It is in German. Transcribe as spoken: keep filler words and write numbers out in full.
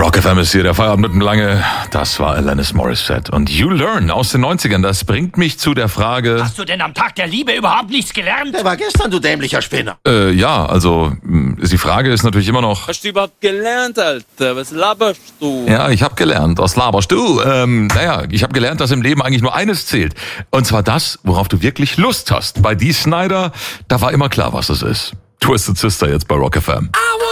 Rock F M ist hier, der Feierabend mit dem Lange. Das war Alanis Morissette. Und You Learn aus den neunzigern, das bringt mich zu der Frage... Hast du denn am Tag der Liebe überhaupt nichts gelernt? Der war gestern, du dämlicher Spinner. Äh, ja, also, die Frage ist natürlich immer noch... Hast du überhaupt gelernt, Alter? Was laberst du? Ja, ich habe gelernt. Was laberst du? Ähm, naja, ich habe gelernt, dass im Leben eigentlich nur eines zählt. Und zwar das, worauf du wirklich Lust hast. Bei Dee Snider, da war immer klar, was es ist. Twisted Sister jetzt bei Rock F M.